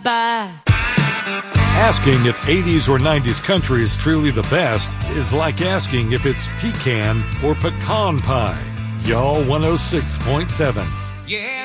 bye. Asking if 80s or 90s country is truly the best is like asking if it's pecan or pecan pie. Y'all 106.7. Yeah.